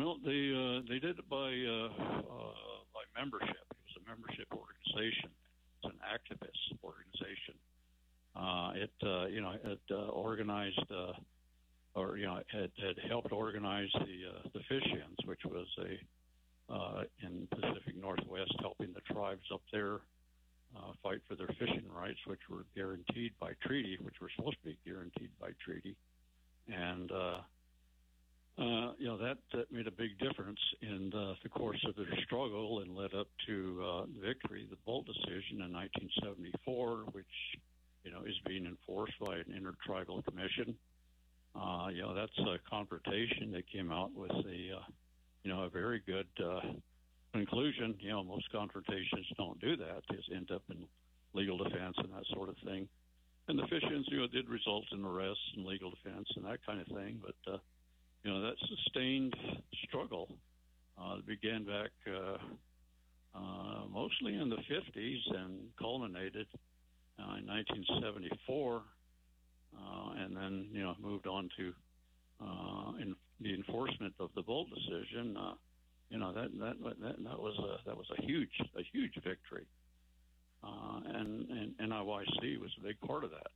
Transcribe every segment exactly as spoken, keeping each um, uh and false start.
Well, they uh, they did it by uh, uh, by membership. It was a membership organization. It's an activist organization. Uh, it uh, you know it uh, organized uh, or you know had, had helped organize the uh, the Fishians, which was a uh, in Pacific Northwest, helping the tribes up there uh, fight for their fishing rights, which were guaranteed by treaty, which were supposed to be guaranteed by treaty, and uh, uh, you know that, that made a big difference in the, the course of their struggle and led up to uh, victory, the Bolt decision in nineteen seventy-four, which you know is being enforced by an intertribal commission. Uh, you know that's a confrontation that came out with a uh, you know a very good uh, conclusion. You know most confrontations don't do that; they just end up in legal defense and that sort of thing. And the Fishians, you know, did result in arrests and legal defense and that kind of thing, but. Uh, You know, that sustained struggle uh, began back uh, uh, mostly in the fifties and culminated uh, in nineteen seventy-four, uh, and then, you know, moved on to uh, in the enforcement of the Bolt decision. Uh, you know, that that that, that was a that was a huge a huge victory, uh, and, and N I Y C was a big part of that.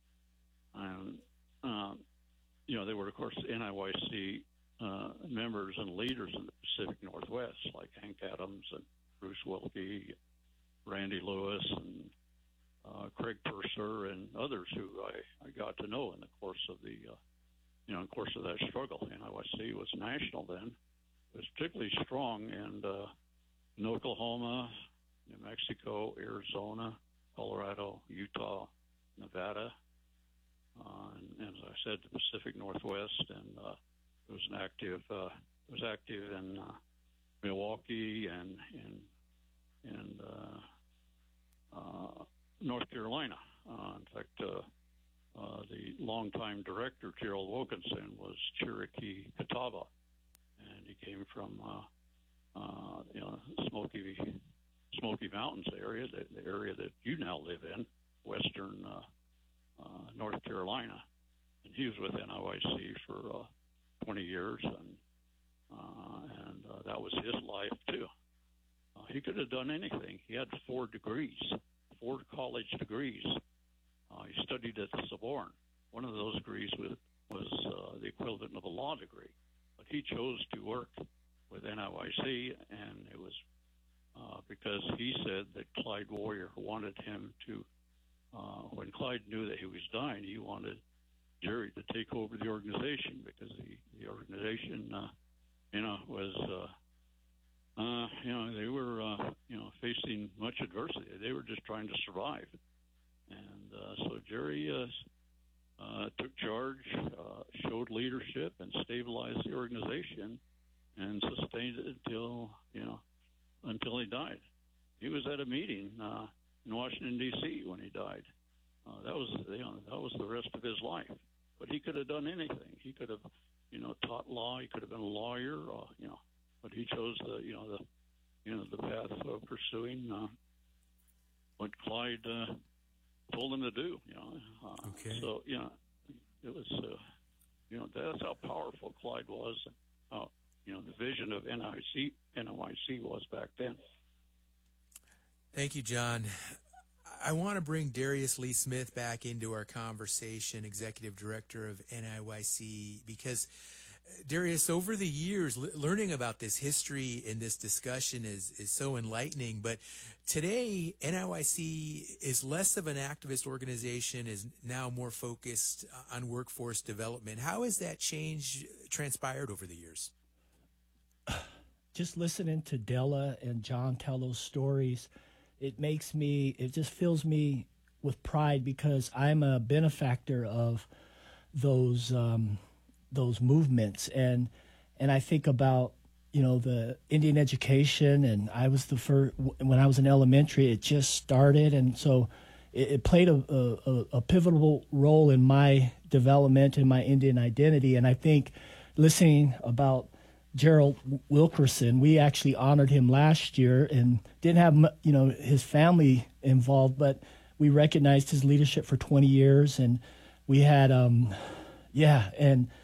And uh, You know, they were, of course, N I Y C uh, members and leaders in the Pacific Northwest, like Hank Adams and Bruce Wilkie, Randy Lewis, and uh, Craig Purser, and others who I, I got to know in the course of the, uh, you know, in the course of that struggle. N I Y C was national then. It was particularly strong in, uh, in Oklahoma, New Mexico, Arizona, Colorado, Utah, Nevada. Uh, and, and as I said, the Pacific Northwest, and uh, it was an active. Uh, it was active in uh, Milwaukee and and and uh, uh, North Carolina. Uh, in fact, uh, uh, the longtime director Gerald Wilkinson was Cherokee Catawba, and he came from uh, uh, you know Smoky Smoky Mountains area, the, the area that you now live in, western. Uh, Uh, North Carolina, and he was with N I Y C for uh, twenty years, and uh, and uh, that was his life too. Uh, he could have done anything. He had four degrees, four college degrees. Uh, he studied at the Sorbonne. One of those degrees was, was uh, the equivalent of a law degree, but he chose to work with N I Y C, and it was uh, because he said that Clyde Warrior wanted him to. Uh, when Clyde knew that he was dying, he wanted Jerry to take over the organization because the, the organization, uh, you know, was, uh, uh, you know, they were, uh, you know, facing much adversity. They were just trying to survive. And uh, so Jerry uh, uh, took charge, uh, showed leadership, and stabilized the organization and sustained it until, you know, until he died. He was at a meeting uh, in Washington, D C when he died. Uh, that was you know, that was the rest of his life. But he could have done anything. He could have, you know, taught law. He could have been a lawyer, uh, you know. But he chose the, you know, the, you know, the path of pursuing uh, what Clyde uh, told him to do. You know. Uh, okay. So you know, it was, uh, you know, that's how powerful Clyde was. And how, you know, the vision of N I Y C was back then. Thank you, John. I want to bring Darius Lee Smith back into our conversation, Executive Director of N I Y C, because, Darius, over the years, learning about this history in this discussion is, is so enlightening. But today, N I Y C is less of an activist organization, is now more focused on workforce development. How has that change transpired over the years? Just listening to Della and John tell those stories, it makes me, it just fills me with pride because I'm a benefactor of those um, those movements. And and I think about, you know, the Indian education, and I was the first, when I was in elementary, it just started. And so it, it played a, a, a pivotal role in my development and my Indian identity. And I think listening about Gerald Wilkerson, we actually honored him last year and didn't have, you know, his family involved, but we recognized his leadership for twenty years. And we had, um, yeah, and